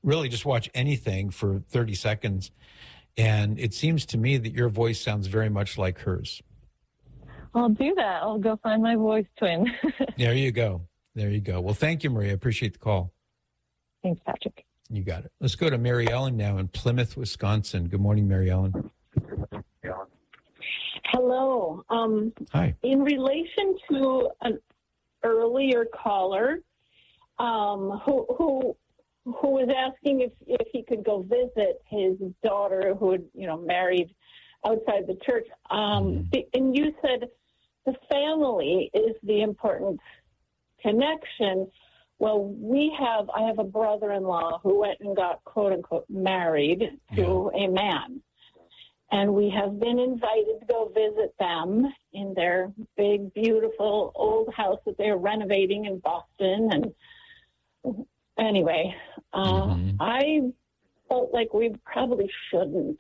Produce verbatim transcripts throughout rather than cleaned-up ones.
really just watch anything for thirty seconds. And it seems to me that your voice sounds very much like hers. I'll do that. I'll go find my voice twin. There you go. There you go. Well, thank you, Maria. I appreciate the call. Thanks, Patrick. You got it. Let's go to Mary Ellen now in Plymouth, Wisconsin. Good morning, Mary Ellen. Hello. Um, Hi. In relation to an earlier caller um, who, who who was asking if, if he could go visit his daughter who had, you know, married outside the church, um, mm. and you said the family is the important connection. Well, we have, I have a brother-in-law who went and got, quote unquote, married to yeah. a man. And we have been invited to go visit them in their big, beautiful old house that they're renovating in Boston. And anyway, uh, mm-hmm. I felt like we probably shouldn't.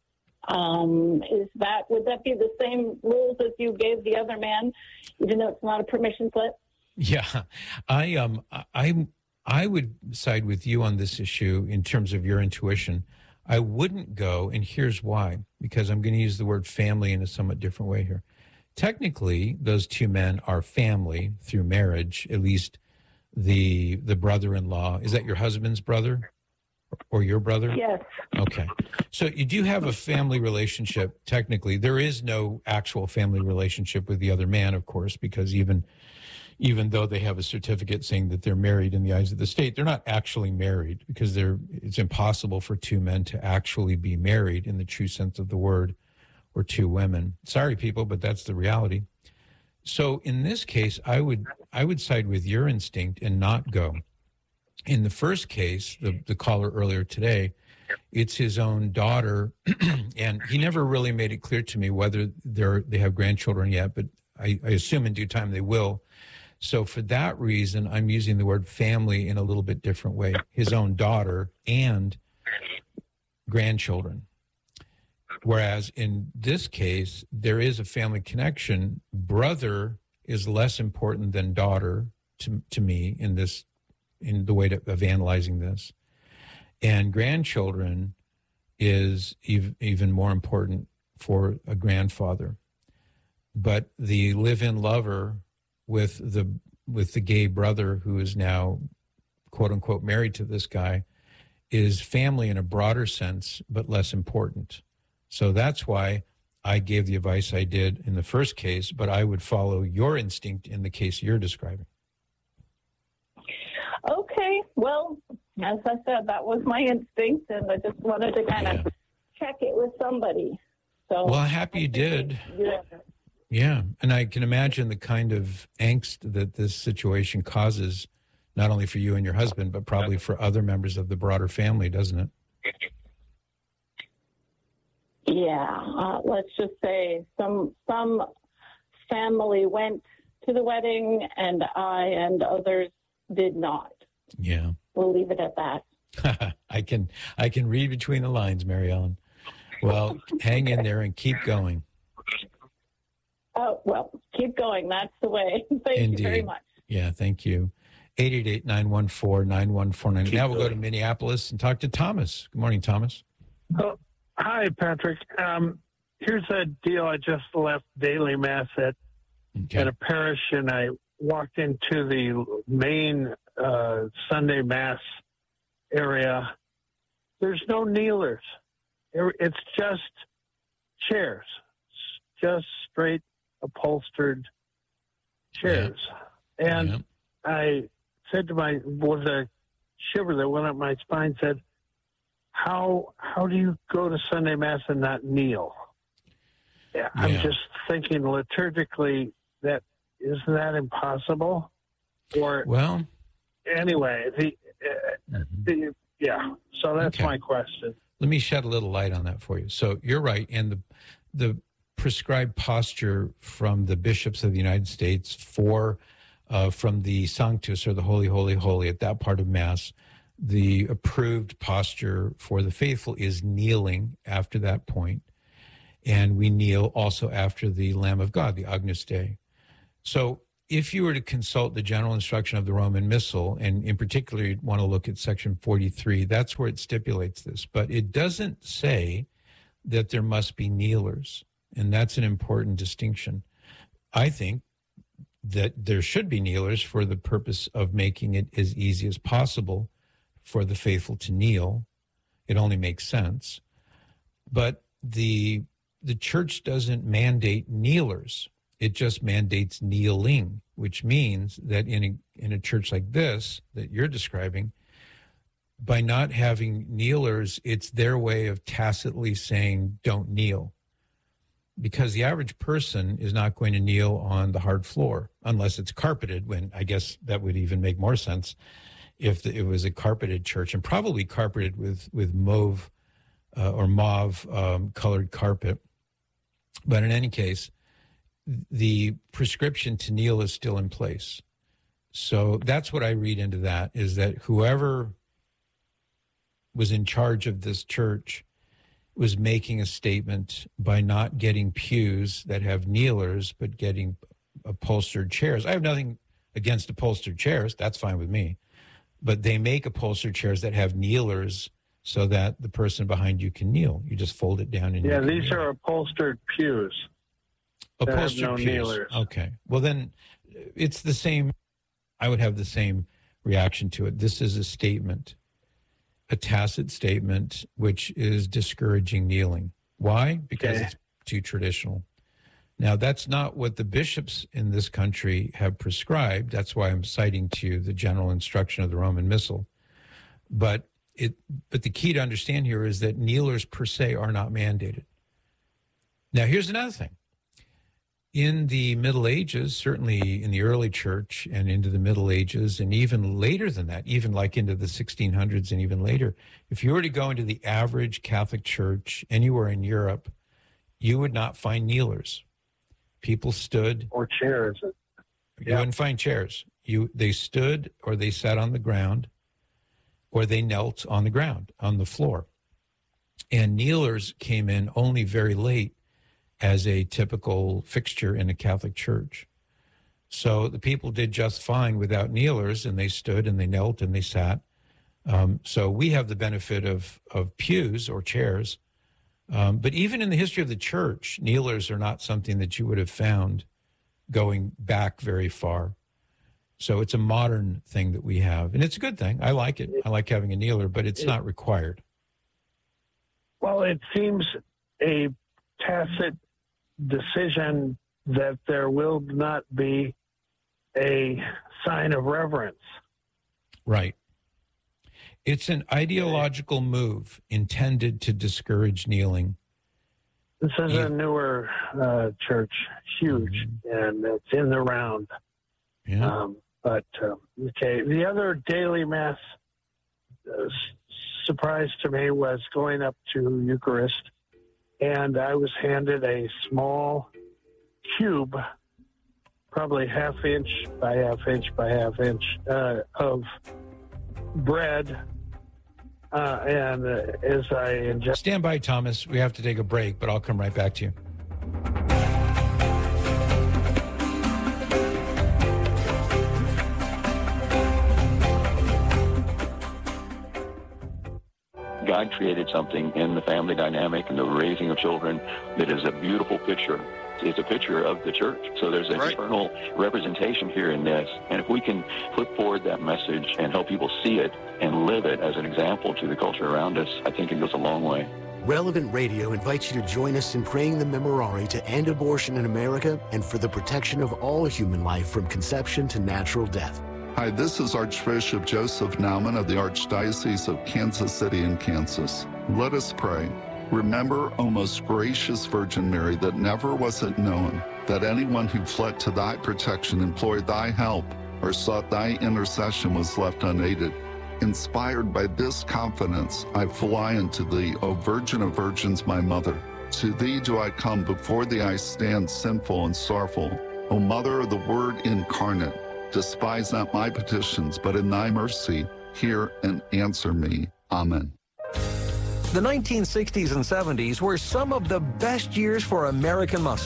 Um, is that, would that be the same rules as you gave the other man, even though it's not a permission slip? Yeah, I um I I would side with you on this issue in terms of your intuition. I wouldn't go, and here's why, because I'm going to use the word family in a somewhat different way here. Technically, those two men are family through marriage, at least the the brother-in-law. Is that your husband's brother or your brother? Yes. Okay. So you do have a family relationship, technically. There is no actual family relationship with the other man, of course, because even even though they have a certificate saying that they're married in the eyes of the state, they're not actually married because they're, it's impossible for two men to actually be married in the true sense of the word, or two women. Sorry, people, but that's the reality. So in this case, I would I would side with your instinct and not go. In the first case, the, the caller earlier today, it's his own daughter, and he never really made it clear to me whether they're they have grandchildren yet, but I, I assume in due time they will. So for that reason, I'm using the word family in a little bit different way. His own daughter and grandchildren. Whereas in this case, there is a family connection. Brother is less important than daughter to, to me in this, in the way to, of analyzing this. And grandchildren is ev- even more important for a grandfather. But the live-in lover with the with the gay brother who is now, quote unquote, married to this guy is family in a broader sense, but less important. So that's why I gave the advice I did in the first case, but I would follow your instinct in the case you're describing. Okay, well, as I said, that was my instinct, and I just wanted to kind of yeah. check it with somebody. So well, happy you did. Yeah. Yeah, and I can imagine the kind of angst that this situation causes, not only for you and your husband, but probably for other members of the broader family, doesn't it? Yeah, uh, let's just say some some family went to the wedding, and I and others did not. Yeah, we'll leave it at that. I can I can read between the lines, Mary Ellen. Well, hang in there and keep going. Oh, well, keep going. That's the way. Thank Indeed. you very much. Yeah, thank you. eight eight eight, nine one four, nine one four nine. Now we'll go to Minneapolis and talk to Thomas. Good morning, Thomas. Oh, hi, Patrick. Um, here's a deal. I just left daily mass at, okay. at a parish, and I walked into the main uh, Sunday mass area. There's no kneelers. It's just chairs, just straight upholstered chairs. Yeah. And yeah. I said to my, was a shiver that went up my spine, said, how how do you go to Sunday Mass and not kneel? Yeah, I'm yeah. just thinking liturgically, that isn't that impossible? Or well, anyway, the, uh, mm-hmm. the yeah. So that's okay. my question. Let me shed a little light on that for you. So you're right, and the the prescribed posture from the bishops of the United States for uh, from the Sanctus, or the Holy, Holy, Holy, at that part of Mass, the approved posture for the faithful is kneeling after that point. And we kneel also after the Lamb of God, the Agnus Dei. So if you were to consult the general instruction of the Roman Missal, and in particular, you'd want to look at section forty-three, that's where it stipulates this. But it doesn't say that there must be kneelers, and that's an important distinction. I think that there should be kneelers for the purpose of making it as easy as possible for the faithful to kneel. It only makes sense. But the the church doesn't mandate kneelers. It just mandates kneeling, which means that in a, in a church like this that you're describing, by not having kneelers, it's their way of tacitly saying, don't kneel. Because the average person is not going to kneel on the hard floor unless it's carpeted, when I guess that would even make more sense if it was a carpeted church, and probably carpeted with, with mauve uh, or mauve um, colored carpet. But in any case, the prescription to kneel is still in place. So that's what I read into that, is that whoever was in charge of this church was making a statement by not getting pews that have kneelers, but getting upholstered chairs. I have nothing against upholstered chairs. That's fine with me. But they make upholstered chairs that have kneelers so that the person behind you can kneel. You just fold it down and yeah, you these kneel. are upholstered pews. Upholstered no pews. Kneelers. Okay. Well, then it's the same. I would have the same reaction to it. This is a statement, a tacit statement, which is discouraging kneeling. Why? Because okay. it's too traditional. Now, that's not what the bishops in this country have prescribed. That's why I'm citing to you the general instruction of the Roman Missal. But it, but the key to understand here is that kneelers per se are not mandated. Now, here's another thing. In the Middle Ages, certainly in the early church and into the Middle Ages, and even later than that, even like into the sixteen hundreds and even later, if you were to go into the average Catholic church anywhere in Europe, you would not find kneelers. People stood. Or chairs. You Yeah. wouldn't find chairs. You They stood, or they sat on the ground, or they knelt on the ground, on the floor. And kneelers came in only very late as a typical fixture in a Catholic church. So the people did just fine without kneelers, and they stood and they knelt and they sat. Um, so we have the benefit of, of pews or chairs. Um, but even in the history of the church, kneelers are not something that you would have found going back very far. So it's a modern thing that we have. And it's a good thing. I like it. I like having a kneeler, but it's not required. Well, it seems a tacit decision that there will not be a sign of reverence. Right. It's an ideological move intended to discourage kneeling. This is Yeah. a newer uh, church, huge, Mm-hmm. and it's in the round. Yeah. Um, but, um, okay, the other daily mass uh, s- surprise to me was going up to Eucharist, and I was handed a small cube, probably half inch by half inch by half inch, uh, of bread. Uh, and uh, as I ingest, Stand by, Thomas. We have to take a break, but I'll come right back to you. God created something in the family dynamic and the raising of children that is a beautiful picture. It's a picture of the church. So there's an Right. eternal representation here in this. And if we can put forward that message and help people see it and live it as an example to the culture around us, I think it goes a long way. Relevant Radio invites you to join us in praying the Memorare to end abortion in America and for the protection of all human life from conception to natural death. Hi, this is Archbishop Joseph Naumann of the Archdiocese of Kansas City in Kansas. Let us pray. Remember, O most gracious Virgin Mary, that never was it known that anyone who fled to thy protection, implored thy help, or sought thy intercession was left unaided. Inspired by this confidence, I fly unto thee, O Virgin of Virgins, my mother. To thee do I come, before thee I stand sinful and sorrowful. O Mother of the Word incarnate, despise not my petitions, but in thy mercy, hear and answer me. Amen. The nineteen sixties and seventies were some of the best years for American muscle.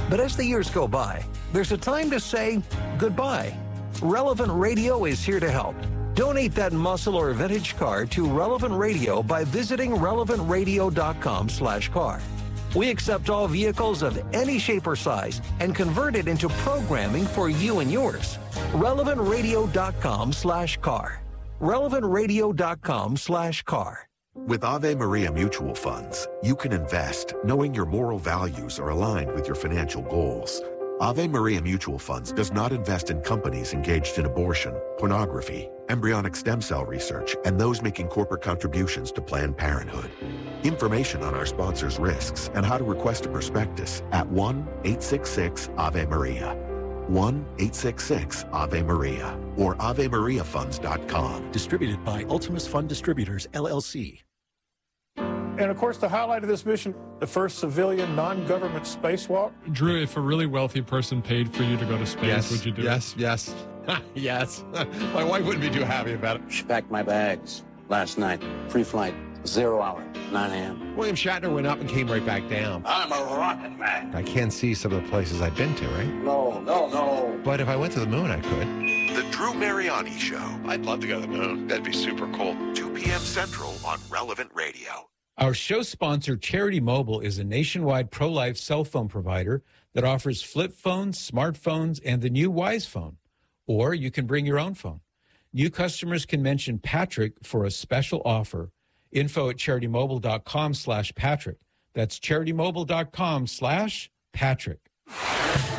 But as the years go by, there's a time to say goodbye. Relevant Radio is here to help. Donate that muscle or vintage car to Relevant Radio by visiting relevant radio dot com slash car. We accept all vehicles of any shape or size and convert it into programming for you and yours. relevant radio dot com slash car. relevant radio dot com slash car. With Ave Maria Mutual Funds, you can invest knowing your moral values are aligned with your financial goals. Ave Maria Mutual Funds does not invest in companies engaged in abortion, pornography, embryonic stem cell research, and those making corporate contributions to Planned Parenthood. Information on our sponsors' risks and how to request a prospectus at one eight six six Ave Maria. one eight six six Ave Maria or ave maria funds dot com. Distributed by Ultimus Fund Distributors, L L C. And of course, the highlight of this mission, the first civilian non-government spacewalk. Drew, if a really wealthy person paid for you to go to space, yes, would you do yes, it? Yes, yes, yes. My wife wouldn't be too happy about it. She packed my bags last night. Free flight, zero hour, nine a.m. William Shatner went up and came right back down. I'm a rocket man. I can't see some of the places I've been to, right? No, no, no. But if I went to the moon, I could. The Drew Mariani Show. I'd love to go to the moon. That'd be super cool. two p.m. Central on Relevant Radio. Our show sponsor, Charity Mobile, is a nationwide pro-life cell phone provider that offers flip phones, smartphones, and the new Wise Phone. Or you can bring your own phone. New customers can mention Patrick for a special offer. Info at charitymobile.com slash Patrick. That's charitymobile.com slash Patrick.